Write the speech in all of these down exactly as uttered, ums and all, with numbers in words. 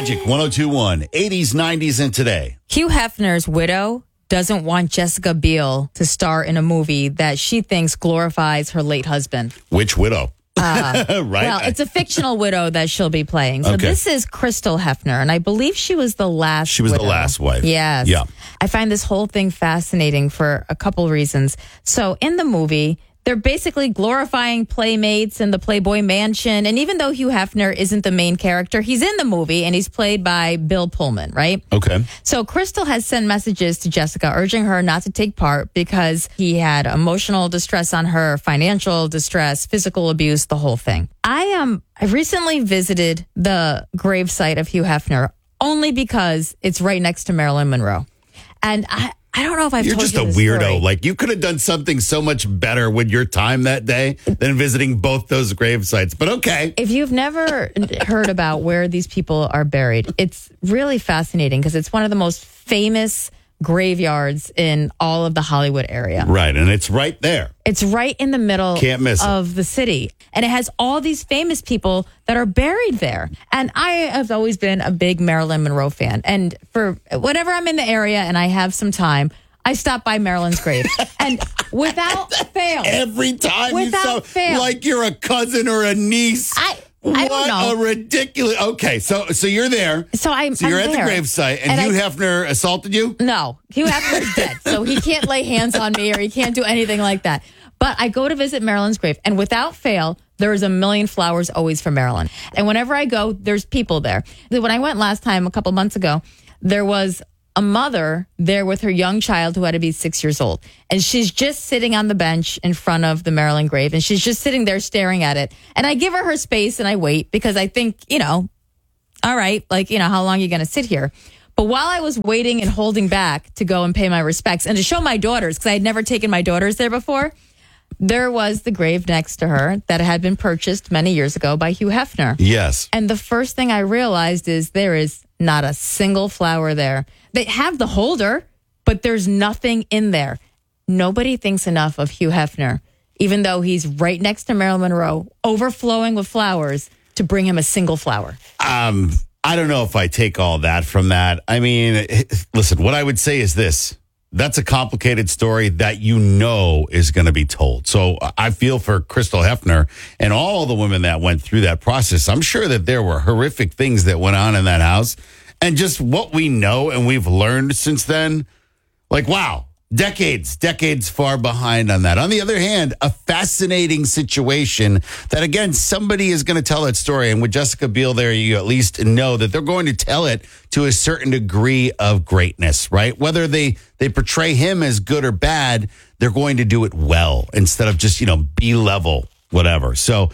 Magic one oh two one, eighties, nineties, and today. Hugh Hefner's widow doesn't want Jessica Biel to star in a movie that she thinks glorifies her late husband. Which widow? Uh, right. Well, it's a fictional widow that she'll be playing. So Okay. this is Crystal Hefner, and I believe she was the last She was widow. the last wife. Yes. Yeah. I find this whole thing fascinating for a couple reasons. So in the movie, they're basically glorifying Playmates and the Playboy Mansion. And even though Hugh Hefner isn't the main character, he's in the movie and he's played by Bill Pullman, right? Okay. So Crystal has sent messages to Jessica urging her not to take part because he had emotional distress on her, financial distress, physical abuse, the whole thing. I um I recently visited the gravesite of Hugh Hefner only because it's right next to Marilyn Monroe. And I I don't know if I've You're told just you a this weirdo. story. Like, you could have done something so much better with your time that day than visiting both those grave sites. But okay. If you've never heard about where these people are buried, it's really fascinating because it's one of the most famous graveyards in all of the Hollywood area. Right. And it's right there. It's right in the middle Can't miss it. of the city. And it has all these famous people that are buried there. And I have always been a big Marilyn Monroe fan. And for whenever I'm in the area and I have some time, I stop by Marilyn's grave. And without fail. Every time Without you sound fail. like you're a cousin or a niece. I, I what don't know. a ridiculous. Okay, so so you're there. So I'm- So you're I'm at the there. gravesite, and, And Hugh I- Hefner assaulted you. No, Hugh Hefner's dead, so he can't lay hands on me or he can't do anything like that. But I go to visit Marilyn's grave, and without fail, there is a million flowers always for Marilyn. And whenever I go, there's people there. When I went last time, a couple months ago, there was a mother there with her young child who had to be six years old. And she's just sitting on the bench in front of the Marilyn grave, and she's just sitting there staring at it. And I give her her space, and I wait because I think, you know, all right, like, you know, how long are you going to sit here? But while I was waiting and holding back to go and pay my respects and to show my daughters, because I had never taken my daughters there before, there was the grave next to her that had been purchased many years ago by Hugh Hefner. Yes. And the first thing I realized is there is not a single flower there. They have the holder, but there's nothing in there. Nobody thinks enough of Hugh Hefner, even though he's right next to Marilyn Monroe, overflowing with flowers, to bring him a single flower. Um, I don't know if I take all that from that. I mean, listen, what I would say is this. That's a complicated story that you know is going to be told. So I feel for Crystal Hefner and all the women that went through that process. I'm sure that there were horrific things that went on in that house. And just what we know and we've learned since then, like, wow, decades, decades far behind on that. On the other hand, a fascinating situation that, again, somebody is going to tell that story. And with Jessica Biel there, you at least know that they're going to tell it to a certain degree of greatness, right? Whether they, they portray him as good or bad, they're going to do it well instead of just, you know, B-level, whatever. So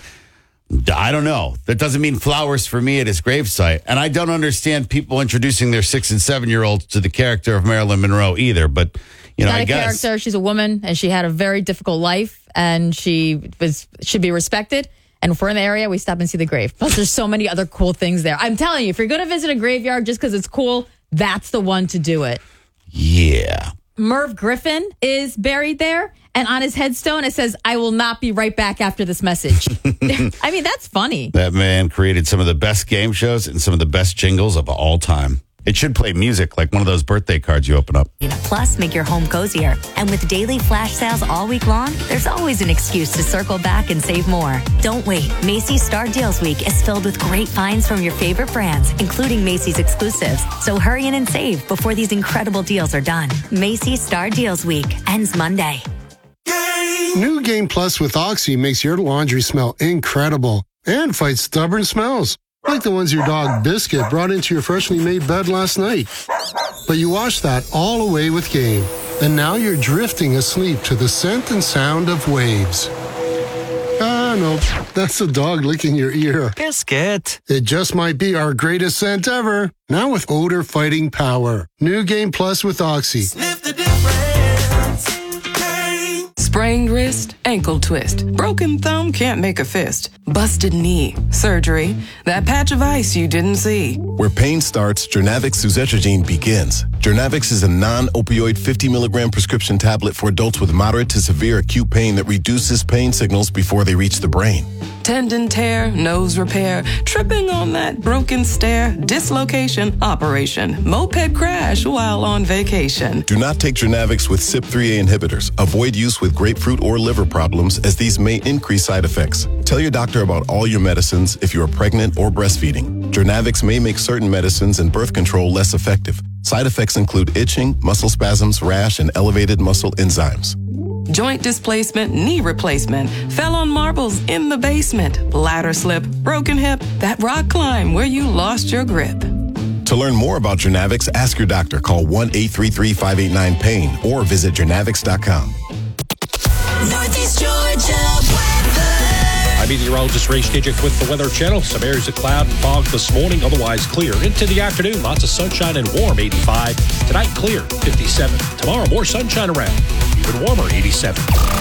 I don't know. That doesn't mean flowers for me at his gravesite. And I don't understand people introducing their six and seven year olds to the character of Marilyn Monroe either. But, you know, Not I a guess. character. She's a woman, and she had a very difficult life, and she was should be respected. And if we're in the area, we stop and see the grave. Plus, there's so many other cool things there. I'm telling you, if you're going to visit a graveyard just because it's cool, that's the one to do it. Yeah. Merv Griffin is buried there, and on his headstone, it says, "I will not be right back after this message." I mean, that's funny. That man created some of the best game shows and some of the best jingles of all time. It should play music like one of those birthday cards you open up. Plus, make your home cozier. And with daily flash sales all week long, there's always an excuse to circle back and save more. Don't wait. Macy's Star Deals Week is filled with great finds from your favorite brands, including Macy's exclusives. So hurry in and save before these incredible deals are done. Macy's Star Deals Week ends Monday. New Game Plus with Oxy makes your laundry smell incredible and fights stubborn smells, like the ones your dog Biscuit brought into your freshly made bed last night. But you washed that all away with Game, and now you're drifting asleep to the scent and sound of waves. Ah, no, that's the dog licking your ear. Biscuit. It just might be our greatest scent ever. Now with odor fighting power. New Game Plus with Oxy. Sniff the difference. Hey. Sprained wrist, ankle twist. Broken thumb can't make a fist. Busted knee, surgery. That patch of ice you didn't see. Where pain starts, Jernavix Suzetrigine begins. Journavx is a non-opioid fifty milligram prescription tablet for adults with moderate to severe acute pain that reduces pain signals before they reach the brain. Tendon tear, nose repair, tripping on that broken stair, dislocation, operation, moped crash while on vacation. Do not take Journavx with C Y P three A inhibitors. Avoid use with grapefruit or liver problems as these may increase side effects. Tell your doctor about all your medicines if you are pregnant or breastfeeding. Journavx may make certain medicines and birth control less effective. Side effects include itching, muscle spasms, rash, and elevated muscle enzymes. Joint displacement, knee replacement, fell on marbles in the basement, ladder slip, broken hip, that rock climb where you lost your grip. To learn more about Journavx, ask your doctor. Call one eight three three, five eight nine, pain or visit Journavx dot com. Northeast Georgia weather. I'm meteorologist Ray Skidjick with the Weather Channel. Some areas of cloud and fog this morning, otherwise clear. Into the afternoon, lots of sunshine and warm, eighty-five. Tonight, clear, fifty-seven. Tomorrow, more sunshine around, even warmer, eighty-seven.